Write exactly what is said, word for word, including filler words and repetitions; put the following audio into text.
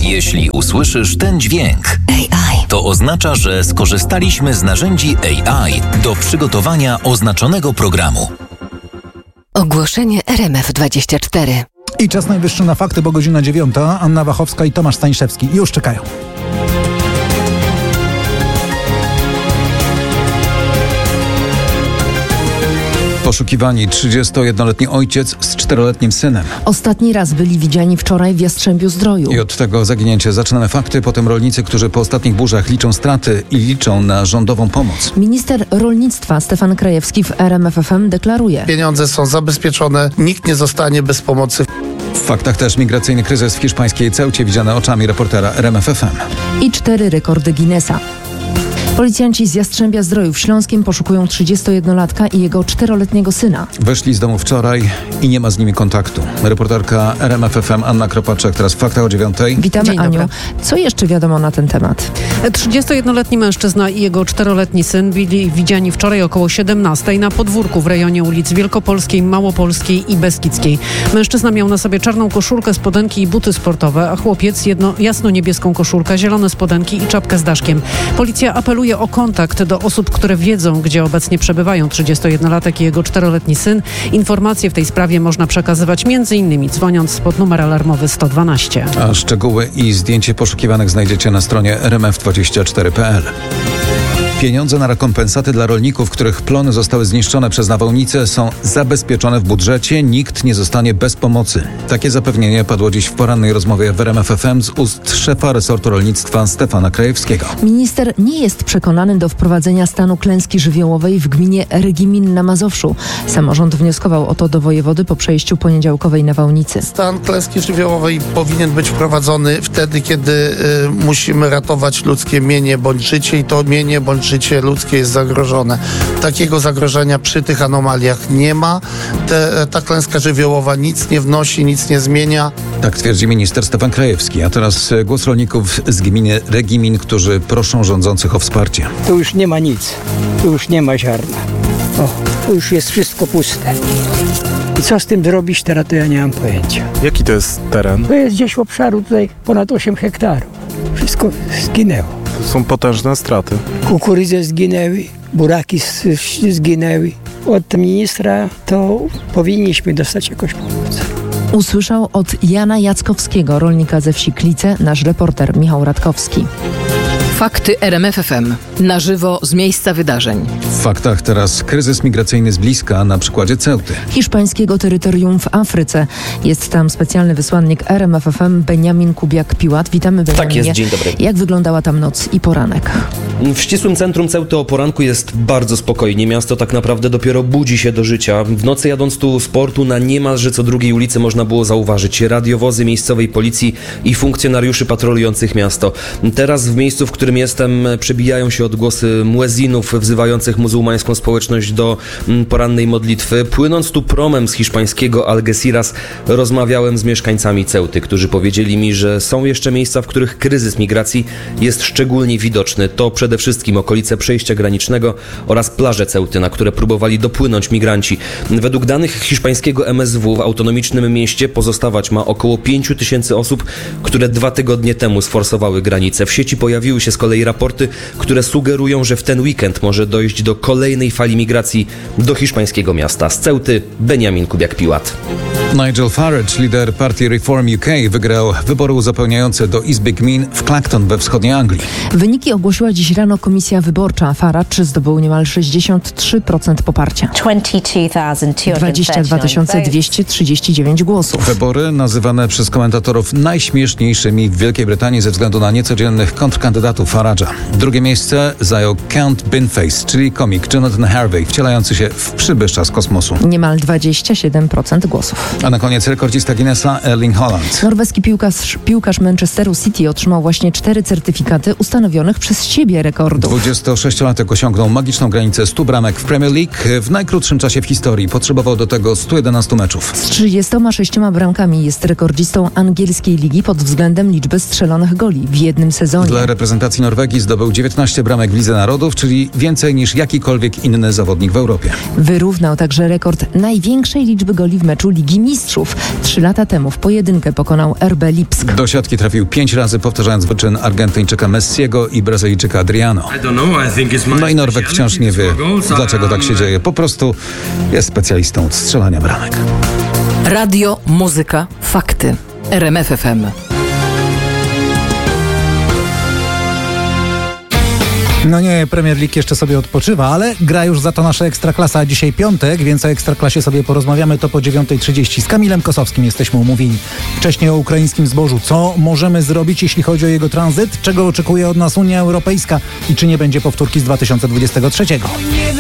Jeśli usłyszysz ten dźwięk, A I, to oznacza, że skorzystaliśmy z narzędzi A I do przygotowania oznaczonego programu. Ogłoszenie R M F dwadzieścia cztery. I czas najwyższy na fakty, bo godzina dziewiąta. Anna Wachowska i Tomasz Staniszewski już czekają. Poszukiwani trzydziestojednoletni ojciec z czteroletnim synem. Ostatni raz byli widziani wczoraj w Jastrzębiu-Zdroju. I od tego zaginięcia zaczynamy fakty, potem rolnicy, którzy po ostatnich burzach liczą straty i liczą na rządową pomoc. Minister rolnictwa Stefan Krajewski w R M F F M deklaruje: pieniądze są zabezpieczone, nikt nie zostanie bez pomocy. W faktach też migracyjny kryzys w hiszpańskiej Ceucie widziany oczami reportera R M F F M. I cztery rekordy Guinnessa. Policjanci z Jastrzębia-Zdrojów Śląskiem poszukują trzydziestojednolatka i jego czteroletniego syna. Wyszli z domu wczoraj i nie ma z nimi kontaktu. Reporterka R M F F M Anna Kropaczek, teraz w faktach o dziewiątej. Witamy, Dzień Aniu. dobry. Co jeszcze wiadomo na ten temat? trzydziestojednoletni mężczyzna i jego czteroletni syn byli widziani wczoraj około siedemnastej na podwórku w rejonie ulic Wielkopolskiej, Małopolskiej i Beskidzkiej. Mężczyzna miał na sobie czarną koszulkę, spodenki i buty sportowe, a chłopiec jedno jasno-niebieską koszulkę, zielone spodenki i czapkę z daszkiem. Policja apeluje o kontakt do osób, które wiedzą, gdzie obecnie przebywają trzydziestojednolatek i jego czteroletni syn. Informacje w tej sprawie można przekazywać między innymi dzwoniąc pod numer alarmowy sto dwanaście. A szczegóły i zdjęcie poszukiwanych znajdziecie na stronie r m f dwadzieścia cztery kropka p l. Pieniądze na rekompensaty dla rolników, których plony zostały zniszczone przez nawałnice, są zabezpieczone w budżecie. Nikt nie zostanie bez pomocy. Takie zapewnienie padło dziś w porannej rozmowie w R M F F M z ust szefa resortu rolnictwa Stefana Krajewskiego. Minister nie jest przekonany do wprowadzenia stanu klęski żywiołowej w gminie Regimin na Mazowszu. Samorząd wnioskował o to do wojewody po przejściu poniedziałkowej nawałnicy. Stan klęski żywiołowej powinien być wprowadzony wtedy, kiedy y, musimy ratować ludzkie mienie bądź życie i to mienie bądź życie ludzkie jest zagrożone. Takiego zagrożenia przy tych anomaliach nie ma. Te, ta klęska żywiołowa nic nie wnosi, nic nie zmienia. Tak twierdzi minister Stefan Krajewski. A teraz głos rolników z gminy Regimin, którzy proszą rządzących o wsparcie. Tu już nie ma nic. Tu już nie ma ziarna. O, tu już jest wszystko puste. I co z tym zrobić teraz, to ja nie mam pojęcia. Jaki to jest teren? To jest gdzieś obszaru tutaj ponad osiem hektarów. Wszystko zginęło. To są potężne straty. Kukurydze zginęły, buraki zginęły. Od ministra to powinniśmy dostać jakąś pomoc. Usłyszał od Jana Jackowskiego, rolnika ze wsi Klice, nasz reporter Michał Radkowski. Fakty R M F F M. Na żywo z miejsca wydarzeń. W faktach teraz kryzys migracyjny z bliska na przykładzie Ceuty. Hiszpańskiego terytorium w Afryce. Jest tam specjalny wysłannik R M F F M Beniamin Kubiak-Piłat. Witamy, Beniaminie. Tak jest, dzień dobry. Jak wyglądała tam noc i poranek? W ścisłym centrum Ceuty o poranku jest bardzo spokojnie. Miasto tak naprawdę dopiero budzi się do życia. W nocy jadąc tu z portu na niemalże co drugiej ulicy można było zauważyć radiowozy miejscowej policji i funkcjonariuszy patrolujących miasto. Teraz w miejscu, w którym jestem, przebijają się odgłosy muezinów wzywających muzułmańską społeczność do porannej modlitwy. Płynąc tu promem z hiszpańskiego Algeciras, rozmawiałem z mieszkańcami Ceuty, którzy powiedzieli mi, że są jeszcze miejsca, w których kryzys migracji jest szczególnie widoczny. To przede wszystkim okolice przejścia granicznego oraz plaże Ceuty, na które próbowali dopłynąć migranci. Według danych hiszpańskiego M S W w autonomicznym mieście pozostawać ma około pięć tysięcy osób, które dwa tygodnie temu sforsowały granicę. W sieci pojawiły się z kolei raporty, które sugerują, że w ten weekend może dojść do kolejnej fali migracji do hiszpańskiego miasta. Z Ceuty Beniamin Kubiak-Piłat. Nigel Farage, lider partii Reform U K, wygrał wybory uzupełniające do Izby Gmin w Clacton we wschodniej Anglii. Wyniki ogłosiła dziś rano komisja wyborcza. Farage zdobył niemal sześćdziesiąt trzy procent poparcia. dwadzieścia dwa tysiące dwieście trzydzieści dziewięć głosów. Wybory nazywane przez komentatorów najśmieszniejszymi w Wielkiej Brytanii ze względu na niecodziennych kontrkandydatów Farage'a. Drugie miejsce zajął Count Binface, czyli komik Jonathan Harvey, wcielający się w przybysza z kosmosu. Niemal dwadzieścia siedem procent głosów. A na koniec rekordzista Guinnessa Erling Haaland. Norweski piłkarz, piłkarz Manchesteru City otrzymał właśnie cztery certyfikaty ustanowionych przez siebie rekordów. dwudziestosześciolatek osiągnął magiczną granicę stu bramek w Premier League. W najkrótszym czasie w historii potrzebował do tego stu jedenastu meczów. Z trzydziestoma sześcioma bramkami jest rekordzistą angielskiej ligi pod względem liczby strzelonych goli w jednym sezonie. Dla reprezentacji Norwegii zdobył dziewiętnaście bramek w Lidze Narodów, czyli więcej niż jakikolwiek inny zawodnik w Europie. Wyrównał także rekord największej liczby goli w meczu Ligi Mistrzów. Trzy lata temu w pojedynkę pokonał R B Lipsk. Do siatki trafił pięć razy, powtarzając wyczyn Argentyńczyka Messiego i Brazylijczyka Adriano. No i Norweg wciąż nie wie, dlaczego tak się dzieje. Po prostu jest specjalistą od strzelania bramek. Radio, muzyka, fakty. R M F F M. No nie, Premier League jeszcze sobie odpoczywa, ale gra już za to nasza Ekstraklasa. Dzisiaj piątek, więc o Ekstraklasie sobie porozmawiamy to po dziewiątej trzydzieści. Z Kamilem Kosowskim jesteśmy umówieni. Wcześniej o ukraińskim zbożu. Co możemy zrobić, jeśli chodzi o jego tranzyt? Czego oczekuje od nas Unia Europejska? I czy nie będzie powtórki z dwa tysiące dwudziestego trzeciego?